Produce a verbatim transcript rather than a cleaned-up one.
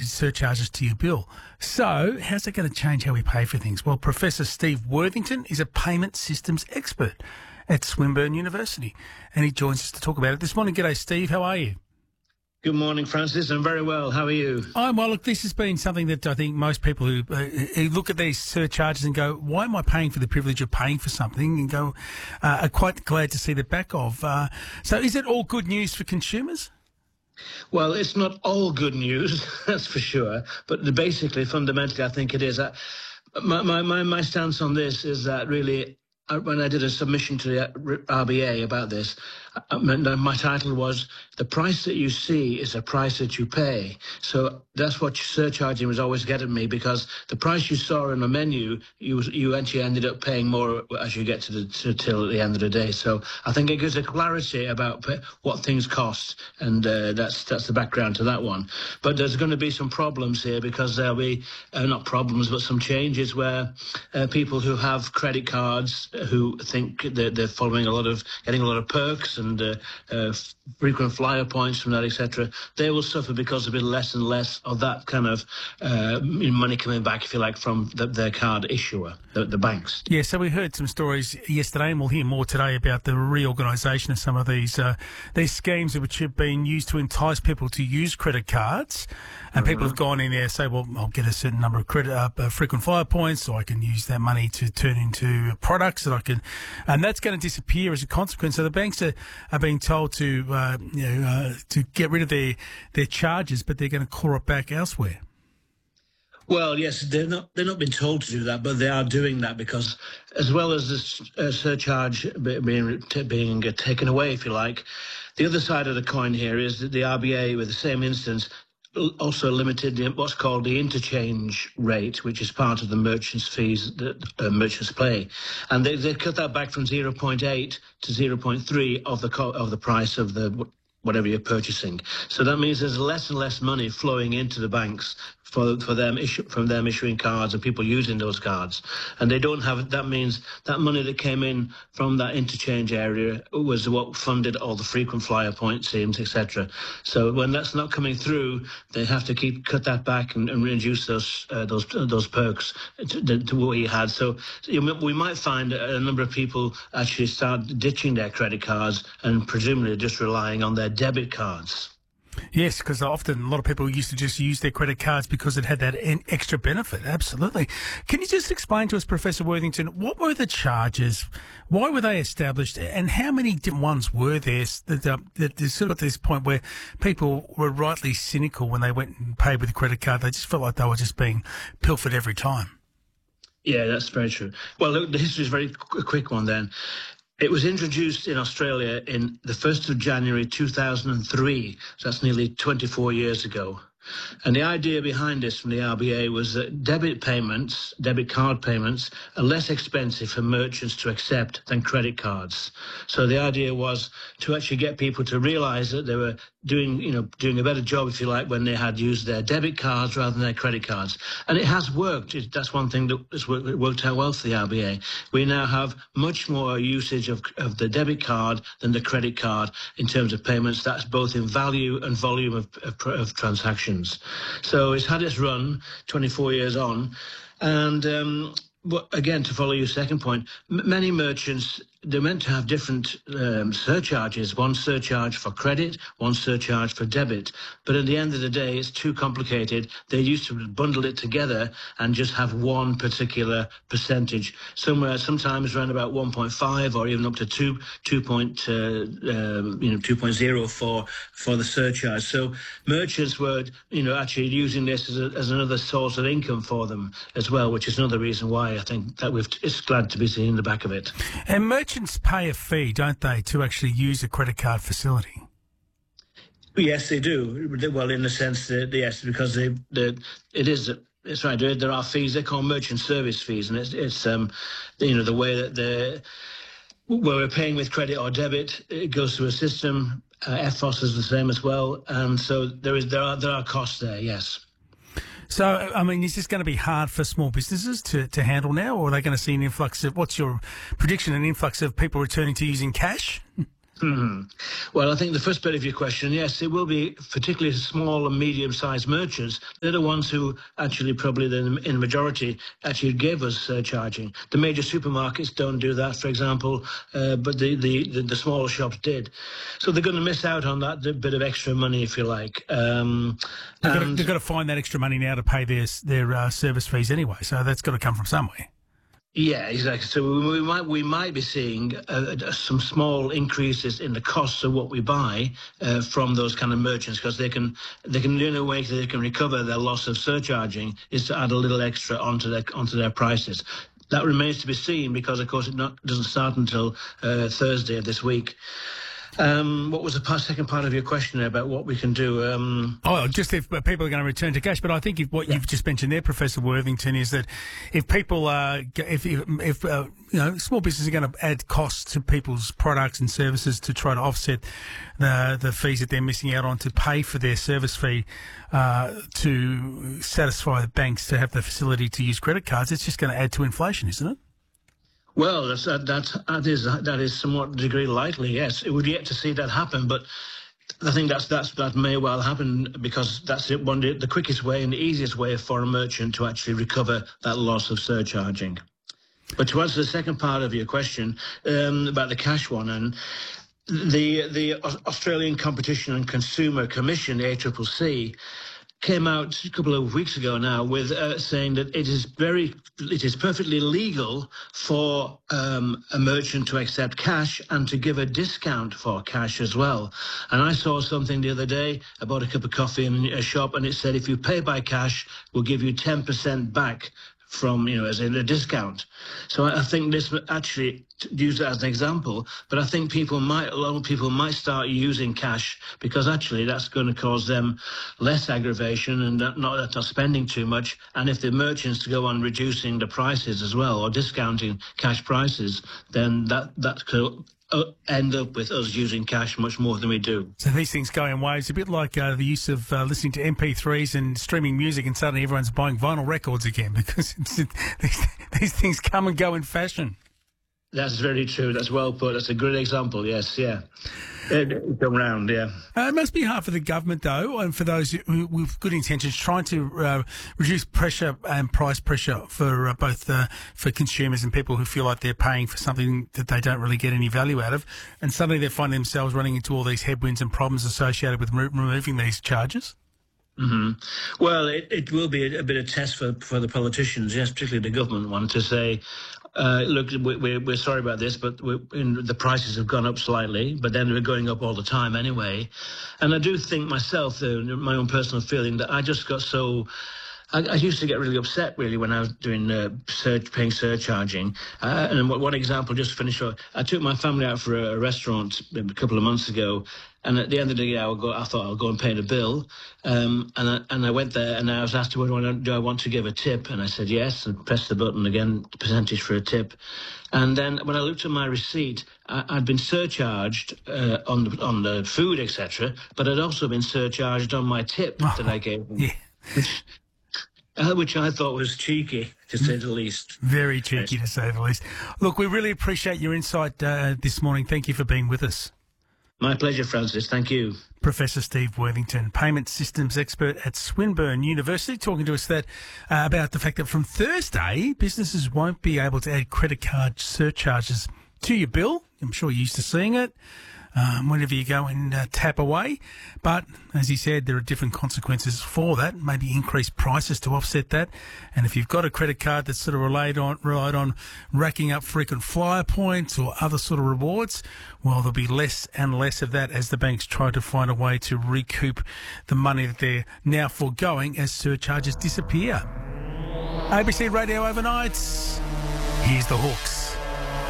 surcharges to your bill. So how's that going to change how we pay for things? Well, Professor Steve Worthington is a payment systems expert at Swinburne University, and he joins us to talk about it this morning. G'day, Steve. How are you? Good morning, Francis. I'm very well. How are you? Oh, well, look, this has been something that I think most people who, uh, who look at these surcharges and go, why am I paying for the privilege of paying for something, and go, uh, are quite glad to see the back of. Uh, so is it all good news for consumers? Well, it's not all good news, that's for sure. But the, basically, fundamentally, I think it is. Uh, my, my, my, my stance on this is that really, uh, when I did a submission to the R B A about this, uh, my title was, the price that you see is the price that you pay. So that's what surcharging was always getting me, because the price you saw in the menu, you you actually ended up paying more as you get to the to, till the end of the day. So I think it gives a clarity about what things cost, and uh, that's that's the background to that one. But there's going to be some problems here, because there'll be uh, not problems, but some changes where uh, people who have credit cards, who think that they're following a lot of getting a lot of perks and uh, uh, frequent flyer points from that, et cetera, they will suffer because there'll be less and less of that kind of uh, money coming back, if you like, from the, their card issuer, the, the banks. Yeah, so we heard some stories yesterday, and we'll hear more today about the reorganisation of some of these uh, these schemes which have been used to entice people to use credit cards. And mm-hmm. people have gone in there and say, well, I'll get a certain number of credit uh, uh, frequent flyer points, so I can use that money to turn into products that I can, and that's going to disappear as a consequence. So the banks are, are being told to uh, you know uh, to get rid of their their charges, but they're going to claw it back elsewhere. Well, yes, they're not they're not been told to do that, but they are doing that, because as well as this uh, surcharge being being taken away, if you like, the other side of the coin here is that the R B A, with the same instance, also limited what's called the interchange rate, which is part of the merchants' fees that uh, merchants pay, and they they cut that back from zero point eight to zero point three of the co- of the price of the whatever you're purchasing. So that means there's less and less money flowing into the banks for for them issue, from them issuing cards and people using those cards, and they don't have. That means that money that came in from that interchange area was what funded all the frequent flyer point schemes, et cetera. So when that's not coming through, they have to keep cut that back and, and reduce those uh, those uh, those perks to, to what he had. So you know, we might find a number of people actually start ditching their credit cards and presumably just relying on their debit cards. Yes, because often a lot of people used to just use their credit cards because it had that extra benefit. Absolutely. Can you just explain to us, Professor Worthington, what were the charges, why were they established, and how many different ones were there that, uh, that there's sort of at this point where people were rightly cynical when they went and paid with a credit card? They just felt like they were just being pilfered every time. Yeah, that's very true. Well, the history is a very quick one then. It was introduced in Australia in the first of January two thousand three, so that's nearly twenty-four years ago. And the idea behind this from the R B A was that debit payments, debit card payments, are less expensive for merchants to accept than credit cards. So the idea was to actually get people to realise that they were doing, you know, doing a better job, if you like, when they had used their debit cards rather than their credit cards. And it has worked. It, that's one thing that's worked, worked out well for the R B A. We now have much more usage of, of the debit card than the credit card in terms of payments. That's both in value and volume of, of, of transactions. So it's had its run, twenty-four years on. And um, but again, to follow your second point, m- many merchants, they're meant to have different um, surcharges, one surcharge for credit, one surcharge for debit. But at the end of the day, it's too complicated. They used to bundle it together and just have one particular percentage, somewhere sometimes around about one point five or even up to two, two point, uh, uh, you know, two point zero for for the surcharge. So merchants were, you know, actually using this as, a, as another source of income for them as well, which is another reason why I think that we've it's glad to be seeing the back of it. And merchants pay a fee, don't they, to actually use a credit card facility? Yes, they do. Well, in the sense that, yes, because they, they it is, it's right, there are fees, they're called merchant service fees, and it's, it's um, you know, the way that the where we're paying with credit or debit, it goes through a system. Uh, F O S is the same as well, and so there is there are there are costs there, yes. So, I mean, is this going to be hard for small businesses to, to handle now, or are they going to see an influx of, what's your prediction, an influx of people returning to using cash? Hmm. Well, I think the first bit of your question, yes, it will be particularly small and medium-sized merchants. They're the ones who actually probably in the majority actually gave us surcharging. The major supermarkets don't do that, for example, uh, but the, the, the, the smaller shops did. So they're going to miss out on that bit of extra money, if you like. Um, they've, got to, they've got to find that extra money now to pay their, their uh, service fees anyway, so that's got to come from somewhere. Yeah, exactly. So we might we might be seeing uh, some small increases in the costs of what we buy uh, from those kind of merchants, because they can they can in a way that they can recover their loss of surcharging is to add a little extra onto their onto their prices. That remains to be seen, because of course it not, doesn't start until uh, Thursday of this week. Um, what was the part, second part of your question about what we can do? Um, oh, just if people are going to return to cash. But I think if what yeah. you've just mentioned there, Professor Worthington, is that if people are, if if, if uh, you know, small businesses are going to add costs to people's products and services to try to offset the the fees that they're missing out on to pay for their service fee uh, to satisfy the banks to have the facility to use credit cards, it's just going to add to inflation, isn't it? Well, that's, that, that, that is that is somewhat degree likely, yes. It would yet to see that happen, but I think that's that's that may well happen, because that's it, one the quickest way and the easiest way for a merchant to actually recover that loss of surcharging. But to answer the second part of your question um, about the cash one, and the the Australian Competition and Consumer Commission, A C C C, came out a couple of weeks ago now with uh, saying that it is very, it is perfectly legal for um, a merchant to accept cash and to give a discount for cash as well. And I saw something the other day, I bought a cup of coffee in a shop, and it said if you pay by cash, we'll give you ten percent back from, you know, as in a discount. So I think this actually, use that as an example, but I think people might, a lot of people might start using cash, because actually that's going to cause them less aggravation and not, not, not spending too much. And if the merchants to go on reducing the prices as well, or discounting cash prices, then that, that could Uh, end up with us using cash much more than we do. So these things go in waves, a bit like uh, the use of uh, listening to M P threes and streaming music, and suddenly everyone's buying vinyl records again, because it's, it, these, these things come and go in fashion. That's very true. That's well put. That's a good example. Yes, yeah. It come round, yeah. Uh, it must be hard for the government, though, and for those who, with good intentions, trying to uh, reduce pressure and price pressure for uh, both uh, for consumers and people who feel like they're paying for something that they don't really get any value out of, and suddenly they find themselves running into all these headwinds and problems associated with re- removing these charges. Mm-hmm. Well, it, it will be a, a bit of test for, for the politicians, yes, particularly the government one, to say, uh, look, we, we're sorry about this, but we're, in, the prices have gone up slightly, but then they're going up all the time anyway. And I do think myself, uh, my own personal feeling, that I just got so... I, I used to get really upset, really, when I was doing uh, surge, paying surcharging. Uh, and one example, just to finish off, I took my family out for a, a restaurant a couple of months ago, and at the end of the day, I, would go, I thought I'll go and pay the bill. Um, and, I, and I went there, and I was asked, do I, do I want to give a tip? And I said yes, and pressed the button again, the percentage for a tip. And then when I looked at my receipt, I, I'd been surcharged uh, on, the, on the food, et cetera, but I'd also been surcharged on my tip oh, that I gave them. Yeah. Uh, which I thought was cheeky, to say the least. Very cheeky, to say the least. Look, we really appreciate your insight uh, this morning. Thank you for being with us. My pleasure, Francis. Thank you. Professor Steve Worthington, payment systems expert at Swinburne University, talking to us that uh, about the fact that from Thursday, businesses won't be able to add credit card surcharges to your bill. I'm sure you're used to seeing it. Um, whenever you go and uh, tap away. But as he said, there are different consequences for that, maybe increased prices to offset that. And if you've got a credit card that's sort of relied on, relied on racking up frequent flyer points or other sort of rewards, well, there'll be less and less of that as the banks try to find a way to recoup the money that they're now foregoing as surcharges disappear. A B C Radio Overnights. Here's the Hawks.